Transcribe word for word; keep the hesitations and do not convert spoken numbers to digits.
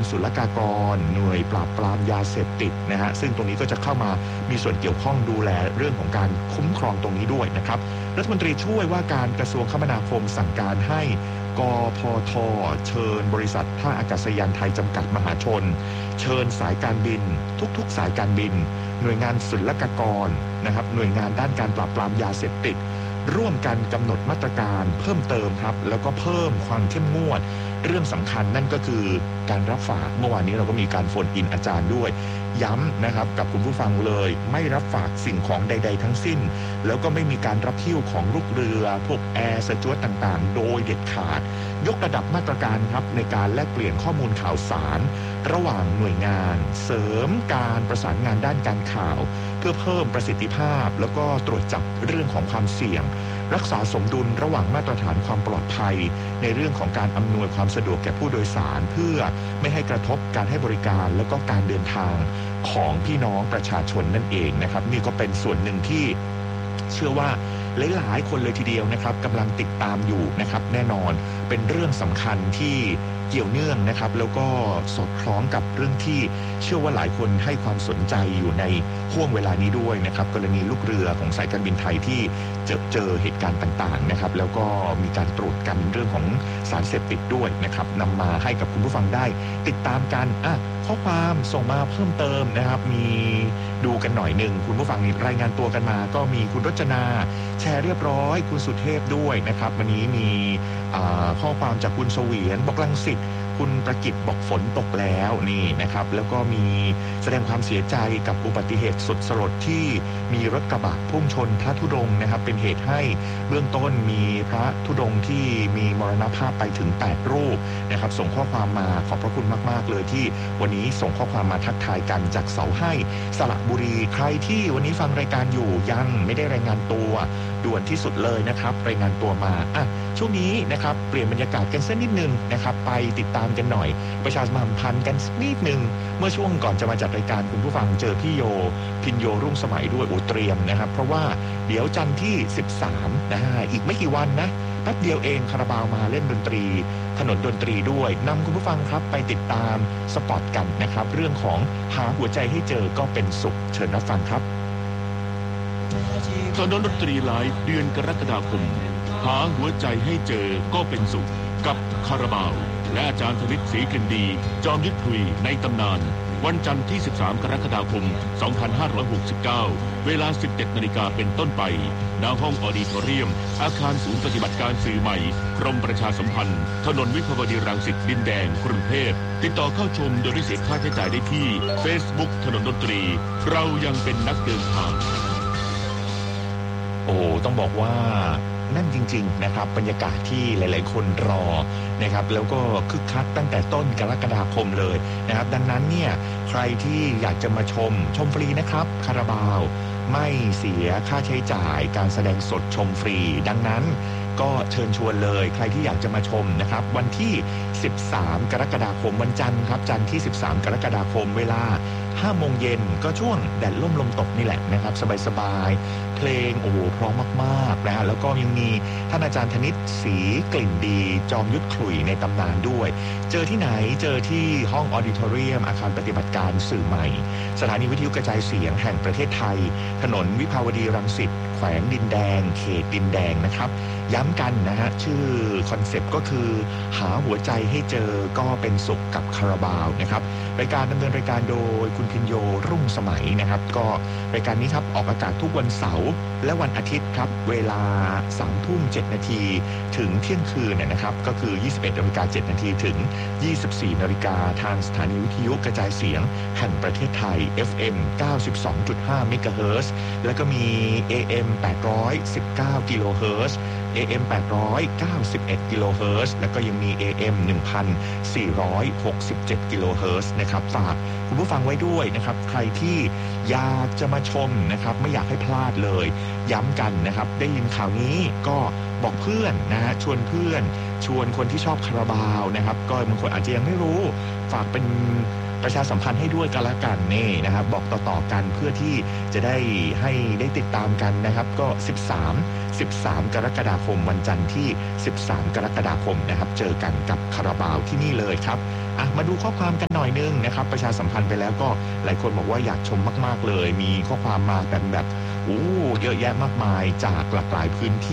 ศุลกากรหน่วยปราบปรามยาเสพติดนะฮะซึ่งตรงนี้ก็จะเข้ามามีส่วนเกี่ยวข้องดูแลเรื่องของการคุ้มครองตรงนี้ด้วยนะครับรัฐมนตรีช่วยว่าการกระทรวงคมนาคมสั่งการให้กพท.เชิญบริษัทท่าอากาศยานไทยจำกัดมหาชนเชิญสายการบินทุกๆสายการบินหน่วยงานศุลกากรนะครับหน่วยงานด้านการปราบปรามยาเสพติดร่วมกันกำหนดมาตรการเพิ่มเติมครับแล้วก็เพิ่มความเข้มงวดเรื่องสำคัญนั่นก็คือการรับฝากเมื่อวานนี้เราก็มีการโฟนอินอาจารย์ด้วยย้ำนะครับกับคุณผู้ฟังเลยไม่รับฝากสิ่งของใดๆทั้งสิ้นแล้วก็ไม่มีการรับหิ้วของลูกเรือพวกแอร์สจ๊วตต่างๆโดยเด็ดขาดยกระดับมาตรการครับในการแลกเปลี่ยนข้อมูลข่าวสารระหว่างหน่วยงานเสริมการประสานงานด้านการข่าวเพื่อเพิ่มประสิทธิภาพแล้วก็ตรวจจับเรื่องของความเสี่ยงรักษาสมดุลระหว่างมาตรฐานความปลอดภัยในเรื่องของการอำนวยความสะดวกแก่ผู้โดยสารเพื่อไม่ให้กระทบการให้บริการแล้วก็การเดินทางของพี่น้องประชาชนนั่นเองนะครับนี่ก็เป็นส่วนหนึ่งที่เชื่อว่าหลายๆคนเลยทีเดียวนะครับกำลังติดตามอยู่นะครับแน่นอนเป็นเรื่องสำคัญที่เกี่ยวเนื่องนะครับแล้วก็สอดคล้องกับเรื่องที่เชื่อว่าหลายคนให้ความสนใจอยู่ในห่วงเวลานี้ด้วยนะครับกรณีลูกเรือของสายการบินไทยที่เจอเจอเหตุการณ์ต่างๆนะครับแล้วก็มีการตรวจกันเรื่องของสารเสพติดด้วยนะครับนำมาให้กับคุณผู้ฟังได้ติดตามกันอ่ะข้อความส่งมาเพิ่มเติมนะครับมีดูกันหน่อยหนึ่งคุณผู้ฟังรายงานตัวกันมาก็มีคุณรจนาแชร์เรียบร้อยคุณสุเทพด้วยนะครับวันนี้มีข้อความจากคุณเสวียนบอกรังสิตคุณประกิตบอกฝนตกแล้วนี่นะครับแล้วก็มีแสดงความเสียใจกับอุบัติเหตุสุดสลดที่มีรถกระบะพุ่งชนพระธุดงค์นะครับเป็นเหตุให้เบื้องต้นมีพระธุดงค์ที่มีมรณภาพไปถึงแปดรูปนะครับส่งข้อความมาขอบพระคุณมากๆเลยที่วันนี้ส่งข้อความมาทักทายกันจากเสาให้สระบุรีใครที่วันนี้ฟังรายการอยู่ยังไม่ได้รายงานตัวด่วนที่สุดเลยนะครับรายงานตัวมาอ่ะช่วงนี้นะครับเปลี่ยนบรรยากาศกันสักนิดนึงนะครับไปติดตามกันหน่อยประชาสัมพันธ์กันสักนิดนึงเมื่อช่วงก่อนจะมาจัดรายการคุณผู้ฟังเจอพี่โยพินโยรุ่งสมัยด้วยอุเตรียมนะครับเพราะว่าเดี๋ยวจันทร์ที่สิบสามนะฮะอีกไม่กี่วันนะแป๊บเดียวเองคาราบาวมาเล่นดนตรีถนนดนตรีด้วยนำคุณผู้ฟังครับไปติดตามสปอตกันนะครับเรื่องของหาหัวใจให้เจอก็เป็นสุขเชิญรับฟังครับถนนดนตรีไลฟ์เดือนกรกฎาคมหาหัวใจให้เจอก็เป็นสุขกับคาราบาวและอาจารย์ธนิตศรีกลิ่นดีจอมยุทธคุยในตำนานวันจันทร์ที่สิบสามกรกฎาคมสองพันห้าร้อยหกสิบเก้าเวลา สิบเจ็ดนาฬิกาเป็นต้นไปณห้องออดิโทเรียมอาคารศูนย์ปฏิบัติการสื่อใหม่กรมประชาสัมพันธ์ถนนวิภาวดีรังสิตดินแดงกรุงเทพติดต่อเข้าชมโดยไม่เสียค่าใช้จ่ายได้ที่ Facebook ถนนดนตรีเรายังเป็นนักเดินทางโอ้ต้องบอกว่านั่นจริงๆนะครับบรรยากาศที่หลายๆคนรอนะครับแล้วก็คึกคักตั้งแต่ต้นกรกฎาคมเลยนะครับดังนั้นเนี่ยใครที่อยากจะมาชมชมฟรีนะครับคาราบาวไม่เสียค่าใช้จ่ายการแสดงสดชมฟรีดังนั้นก็เชิญชวนเลยใครที่อยากจะมาชมนะครับวันที่สิบสามกรกฎาคมวันจันทร์ครับจันทร์ที่สิบสามกรกฎาคมเวลาห้าโมงเย็นก็ช่วงแดดร่มลมตกนี่แหละนะครับสบายๆเพลงโอ้โหเพราะมากๆนะฮะแล้วก็ยังมีท่านอาจารย์ธนิตศรีกลิ่นดีจอมยุทธขลุ่ยในตำนานด้วยเจอที่ไหนเจอที่ห้องออดิโทเรียมอาคารปฏิบัติการสื่อใหม่สถานีวิทยุกระจายเสียงแห่งประเทศไทยถนนวิภาวดีรังสิตแขวงดินแดงเขตดินแดงนะครับย้ำกันนะฮะชื่อคอนเซปต์ก็คือหาหัวใจให้เจอก็เป็นสุขกับคาราบาวนะครับรายการดำเนินรายการโดยคุณพินโยรุ่งสมัยนะครับก็รายการนี้ครับออกอากาศทุกวันเสาร์และวันอาทิตย์ครับเวลาสามทุ่มเจ็ดนาทีถึงเที่ยงคืนนะครับก็คือยี่สิบเอ็ดนาฬิกาเจ็ดนาทีถึงยี่สิบสี่นาฬิกาทางสถานีวิทยุกระจายเสียงแห่งประเทศไทย เอฟ เอ็ม เก้าสิบสองจุดห้า เมกะเฮิรตซ์ แล้วก็มี เอ เอ็ม แปดร้อยสิบเก้า กิโลเฮิรตซ์ เอ เอ็ม แปดร้อยเก้าสิบเอ็ด กิโลเฮิรตซ์แล้วก็ยังมี เอ เอ็ม หนึ่งพันสี่ร้อยหกสิบเจ็ด กิโลเฮิรตซ์นะครับฝากคุณผู้ฟังไว้ด้วยนะครับใครที่อยากจะมาชมนะครับไม่อยากให้พลาดเลยย้ำกันนะครับได้ยินข่าวนี้ก็บอกเพื่อนนะฮะชวนเพื่อนชวนคนที่ชอบคาราบาวนะครับก็บางคนอาจจะยังไม่รู้ฝากเป็นประชาสัมพันธ์ให้ด้วยกันละกันนี่นะครับบอกต่อๆกันเพื่อที่จะได้ให้ได้ติดตามกันนะครับก็สิบสาม สิบสามกรกฎาคมวันจันทร์ที่สิบสามกรกฎาคมนะครับเจอกันกับคาราบาวที่นี่เลยครับอ่ะมาดูข้อความกันหน่อยนึงนะครับประชาสัมพันธ์ไปแล้วก็หลายคนบอกว่าอยากชมมากๆเลยมีข้อความมาแบบแบบโอ้เยอะแยะมากมายจากหลากหลายพื้นที่